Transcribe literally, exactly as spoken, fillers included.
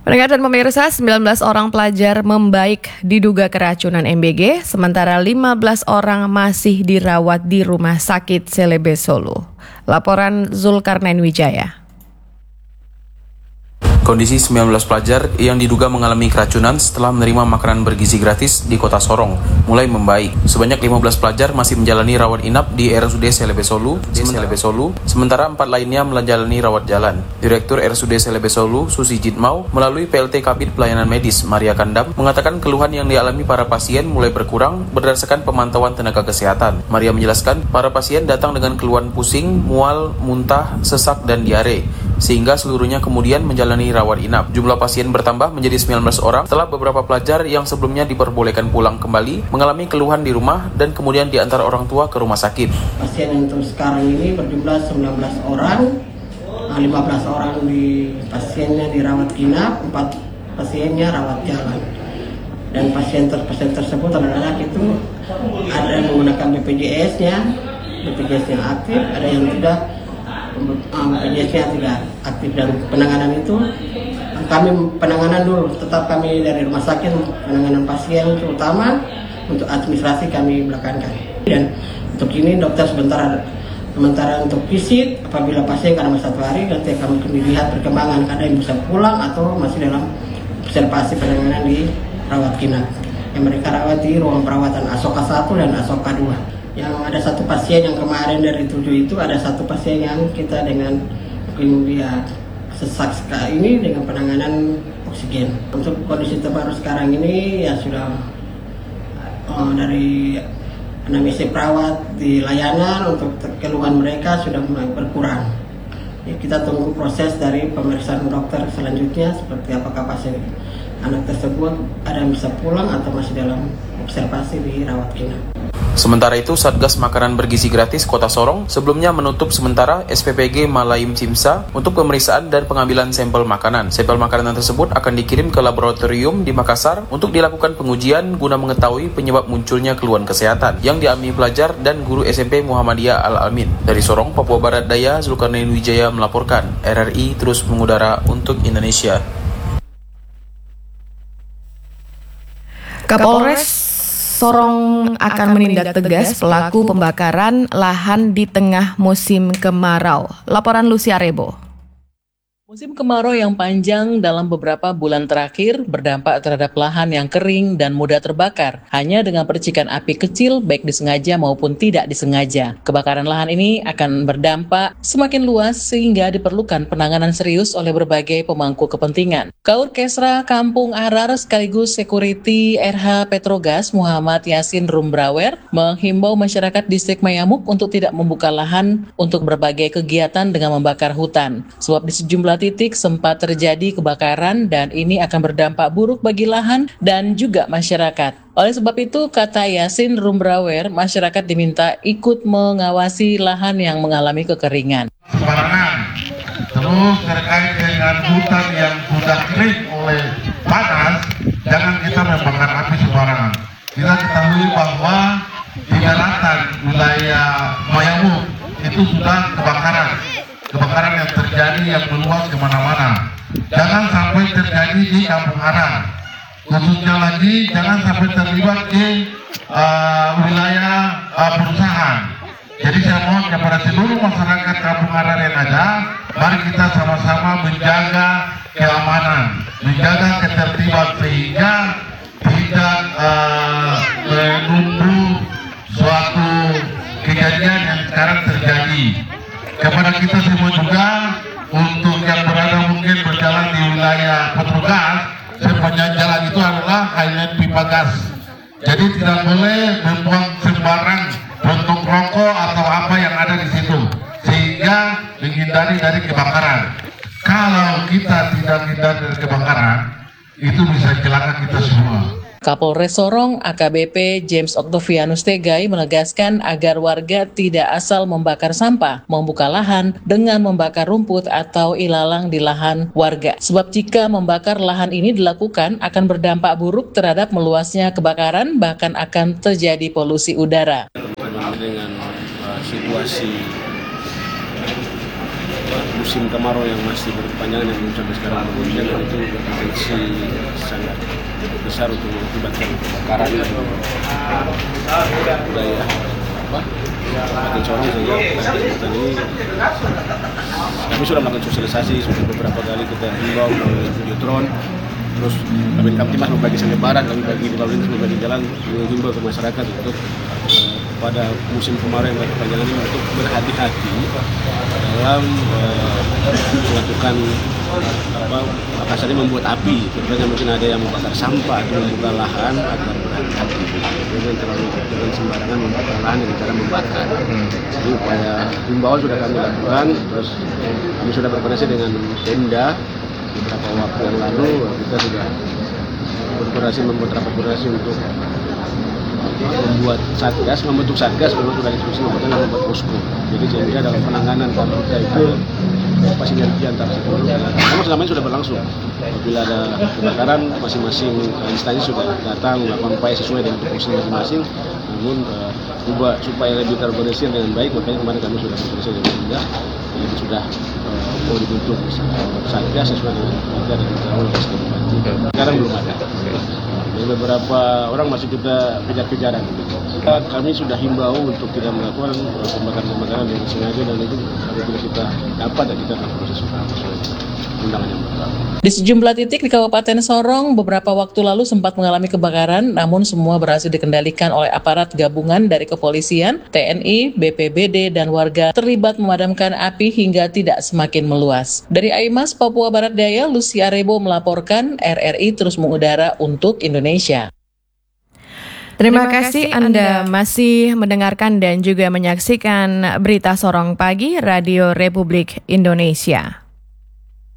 Pendengar dan pemirsa, sembilan belas orang pelajar membaik diduga keracunan M B G, sementara lima belas orang masih dirawat di Rumah Sakit Selebe Solo. Laporan Zulkarnain Wijaya. Kondisi sembilan belas pelajar yang diduga mengalami keracunan setelah menerima makanan bergizi gratis di Kota Sorong mulai membaik. Sebanyak lima belas pelajar masih menjalani rawat inap di R S U D Selebe Solo, Selebe Solo, sementara empat lainnya menjalani rawat jalan. Direktur R S U D Selebe Solo, Susi Jitmau, melalui P L T Kabid Pelayanan Medis Maria Kandam, mengatakan keluhan yang dialami para pasien mulai berkurang berdasarkan pemantauan tenaga kesehatan. Maria menjelaskan, para pasien datang dengan keluhan pusing, mual, muntah, sesak, dan diare, sehingga seluruhnya kemudian menjalani rawat inap. Jumlah pasien bertambah menjadi sembilan belas orang setelah beberapa pelajar yang sebelumnya diperbolehkan pulang kembali mengalami keluhan di rumah dan kemudian diantar orang tua ke rumah sakit. Pasien yang untuk sekarang ini berjumlah sembilan belas orang, lima belas orang di pasiennya dirawat inap, empat pasiennya rawat jalan. Dan pasien pasien tersebut adalah itu ada yang menggunakan B P J S-nya, B P J S-nya aktif, ada yang tidak. B P J S-nya tidak aktif, dan penanganan itu kami penanganan dulu, tetap kami dari rumah sakit penanganan pasien terutama, untuk administrasi kami belakangkan. Dan untuk ini dokter sebentar sementara untuk visit apabila pasien karena satu hari nanti kami lihat perkembangan, ada yang bisa pulang atau masih dalam observasi penanganan di rawat inap yang mereka rawat di ruang perawatan Asoka satu dan Asoka dua. Yang ada satu pasien yang kemarin dari tujuh itu ada satu pasien yang kita dengan mungkin dia sesak sekali ini dengan penanganan oksigen. Untuk kondisi terbaru sekarang ini ya sudah oh, dari anamnesa perawat di layanan untuk keluhan mereka sudah mulai berkurang. Ya, kita tunggu proses dari pemeriksaan dokter selanjutnya seperti apakah pasien anak tersebut ada yang bisa pulang atau masih dalam observasi di rawat inap. Sementara itu, Satgas Makanan Bergizi Gratis Kota Sorong sebelumnya menutup sementara S P P G Malayim Simsa untuk pemeriksaan dan pengambilan sampel makanan. Sampel makanan tersebut akan dikirim ke laboratorium di Makassar untuk dilakukan pengujian guna mengetahui penyebab munculnya keluhan kesehatan yang dialami pelajar dan guru S M P Muhammadiyah Al-Amin. Dari Sorong, Papua Barat Daya, Zulkarnain Wijaya melaporkan. R R I terus mengudara untuk Indonesia. Kapolres Sorong akan menindak tegas pelaku pembakaran lahan di tengah musim kemarau. Laporan Lucia Rebo. Musim kemarau yang panjang dalam beberapa bulan terakhir berdampak terhadap lahan yang kering dan mudah terbakar, hanya dengan percikan api kecil baik disengaja maupun tidak disengaja. Kebakaran lahan ini akan berdampak semakin luas sehingga diperlukan penanganan serius oleh berbagai pemangku kepentingan. Kaur Kesra Kampung Arar sekaligus Security R H Petrogas Muhammad Yasin Rumbrawer menghimbau masyarakat distrik Mayamuk untuk tidak membuka lahan untuk berbagai kegiatan dengan membakar hutan. Sebab di sejumlah titik sempat terjadi kebakaran dan ini akan berdampak buruk bagi lahan dan juga masyarakat. Oleh sebab itu, kata Yasin Rumbrawer, masyarakat diminta ikut mengawasi lahan yang mengalami kekeringan. Sembarangan. Terus terkait dengan hutan yang sudah kering oleh panas, jangan kita membakar api sembarangan. Kita ketahui bahwa di daratan wilayah Mayamuk itu sudah kebakaran. Kebakaran yang terjadi yang meluas kemana-mana. Jangan sampai terjadi di Kampung Arar. Khususnya lagi jangan sampai terlibat di uh, wilayah uh, perusahaan. Jadi saya mohon kepada seluruh masyarakat Kampung Arar yang ada, mari kita sama-sama menjaga keamanan, menjaga ketertiban sehingga tidak uh, menunggu suatu kejadian yang sekarang terjadi. Kepada kita semua juga, untuk yang berada mungkin berjalan di wilayah Petrogas, sepanjang jalan itu adalah highland pipa gas. Jadi tidak boleh membuang sembarang puntung rokok atau apa yang ada di situ, sehingga menghindari dari kebakaran. Kalau kita tidak hindari dari kebakaran, itu bisa celaka kita semua. Kapolres Sorong A K B P James Octavianus Tegai menegaskan agar warga tidak asal membakar sampah, membuka lahan dengan membakar rumput atau ilalang di lahan warga. Sebab jika membakar lahan ini dilakukan akan berdampak buruk terhadap meluasnya kebakaran, bahkan akan terjadi polusi udara. Dengan uh, situasi musim kemarau yang masih berkepanjangan yang belum sampai sekarang berhujan, dan itu berpotensi sangat besar untuk mengakibatkan kebakaran wilayah apa Kabupaten Sorong. Sehingga tadi ini kami sudah melakukan sosialisasi, sudah beberapa kali kita himbau melalui video drone, terus kami Kamtimas membagi selebaran, kami bagi di lalu lintas membagi jalan, menghimbau ke masyarakat untuk uh, pada musim kemarau yang berkepanjangan ini untuk berhati-hati dalam uh, melakukan apa kasarnya membuat api. Contohnya mungkin ada yang membakar sampah atau membuka lahan agar berhati-hati, jangan terlalu jangan sembarangan membakar lahan dengan cara membakar. Jadi upaya himbauan sudah kami lakukan, terus kami sudah berkoordinasi dengan Pemda beberapa waktu yang lalu. Kita sudah berkoordinasi membuat rapat koordinasi untuk membuat satgas, membentuk satgas, memang sudah diskusi membuat membuat posko. Jadi sehingga dalam penanganan karhutla itu apa sinergi antara sektor. Namun selama ini sudah berlangsung. Apabila ada kebakaran, masing-masing instansi sudah datang melakukan upaya sesuai dengan tupoksi masing-masing. Namun uh, ubah, supaya lebih terorganisir dengan baik, makanya kemarin kami sudah berkoordinasi dengan Pemda yang sudah uh, mau dibentuk satgas sesuai dengan Pemda dan Kerawan oleh Bupati. Sekarang belum ada. Dan beberapa orang masih kita kejar-kejaran. Kami sudah himbau untuk tidak melakukan pembakaran-pembakaran yang sengaja, dan itu apabila kita dapat dan kita akan proses undangan yang berlaku. Di sejumlah titik di Kabupaten Sorong beberapa waktu lalu sempat mengalami kebakaran, namun semua berhasil dikendalikan oleh aparat gabungan dari kepolisian, T N I, B P B D, dan warga terlibat memadamkan api hingga tidak semakin meluas. Dari Aimas, Papua Barat Daya, Lucy Arebo melaporkan. R R I terus mengudara untuk Indonesia. Terima kasih Anda masih mendengarkan dan juga menyaksikan Berita Sorong Pagi Radio Republik Indonesia.